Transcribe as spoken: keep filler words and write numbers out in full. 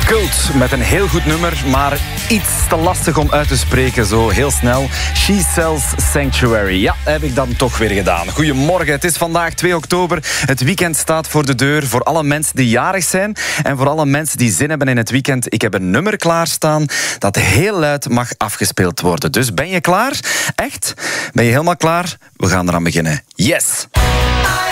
Cult met een heel goed nummer, maar iets te lastig om uit te spreken zo heel snel. She Sells Sanctuary. Ja, heb ik dan toch weer gedaan. Goedemorgen, het is vandaag twee oktober. Het weekend staat voor de deur voor alle mensen die jarig zijn en voor alle mensen die zin hebben in het weekend. Ik heb een nummer klaarstaan dat heel luid mag afgespeeld worden. Dus ben je klaar? Echt? Ben je helemaal klaar? We gaan eraan beginnen. Yes!